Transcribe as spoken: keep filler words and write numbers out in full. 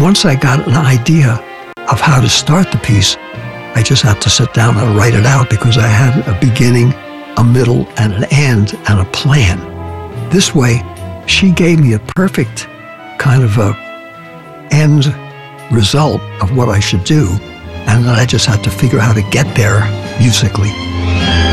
once I got an idea of how to start the piece, I just had to sit down and write it out because I had a beginning, a middle, and an end, and a plan. This way, she gave me a perfect kind of a end result of what I should do, and then I just had to figure out how to get there musically.